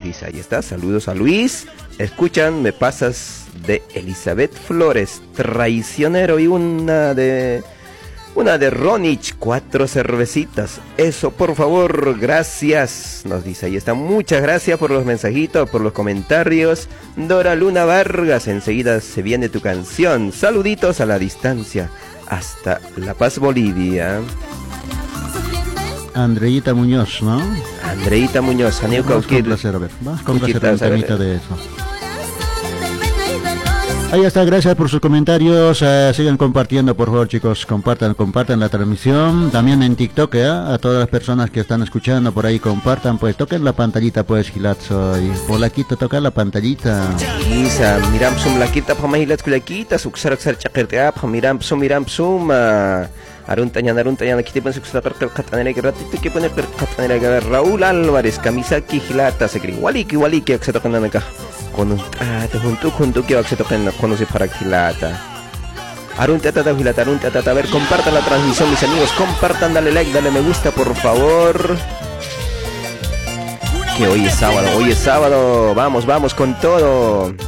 dice, ahí está, saludos a Luis. Escuchan, me pasas de Elizabeth Flores, Traicionero, y una de Ronich, 4 cervecitas. Eso, por favor, gracias. Nos dice, ahí está, muchas gracias por los mensajitos, por los comentarios. Dora Luna Vargas, enseguida se viene tu canción. Saluditos a la distancia, hasta La Paz, Bolivia. Andreita Muñoz, ¿no? Andreita Muñoz, Aneu Cauquir. Con placer, a ver, vas con placer un temita de eso. Ahí está, gracias por sus comentarios, sigan compartiendo, por favor, chicos, compartan la transmisión, también en TikTok, a todas las personas que están escuchando por ahí, compartan, pues, toquen la pantallita, pues, Gilatzo, y Polaquito, toca la pantallita. Isa, miram sum lakita pa mahilat kulaquita, suksar chakirtea, pa miram sum, aruntañan, aquí te pones katanera que ratito que poner katanera que Raúl Álvarez, Kamisaki Gilata, se cree igualiki, que se tocan acá. Te junto que se toquen conoce para Gilata. Arun tata, a ver, compartan la transmisión, mis amigos, compartan, dale like, dale me gusta, por favor. Que hoy es sábado, vamos con todo.